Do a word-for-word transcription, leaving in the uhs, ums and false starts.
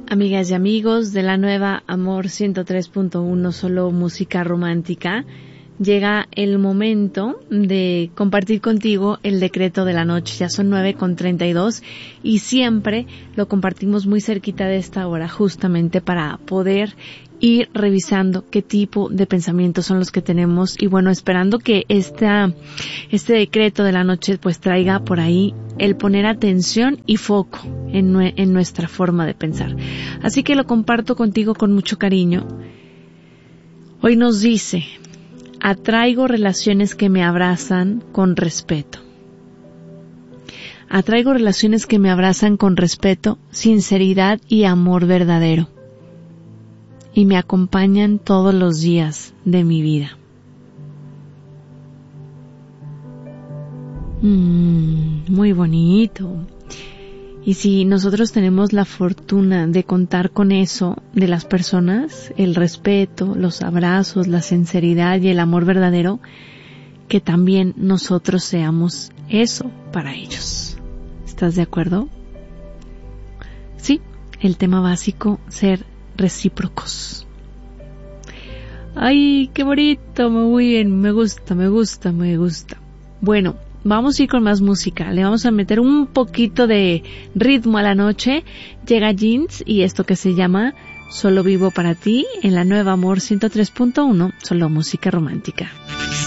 Amigas y amigos de la nueva Amor ciento tres punto uno, solo música romántica, llega el momento de compartir contigo el decreto de la noche. Ya son nueve con treinta y dos y siempre lo compartimos muy cerquita de esta hora, justamente para poder ir revisando qué tipo de pensamientos son los que tenemos y bueno, esperando que esta, este decreto de la noche pues traiga por ahí el poner atención y foco en, nue- en nuestra forma de pensar. Así que lo comparto contigo con mucho cariño. Hoy nos dice: atraigo relaciones que me abrazan con respeto. Atraigo relaciones que me abrazan con respeto, sinceridad y amor verdadero. Y me acompañan todos los días de mi vida. Mm, muy bonito. Y si nosotros tenemos la fortuna de contar con eso de las personas, el respeto, los abrazos, la sinceridad y el amor verdadero, que también nosotros seamos eso para ellos. ¿Estás de acuerdo? Sí, el tema básico, ser recíprocos. Ay, qué bonito, muy bien, me gusta, me gusta, me gusta. Bueno, vamos a ir con más música, le vamos a meter un poquito de ritmo a la noche. Llega Jeans y esto que se llama Solo Vivo Para Ti en la nueva Amor ciento tres punto uno, solo música romántica.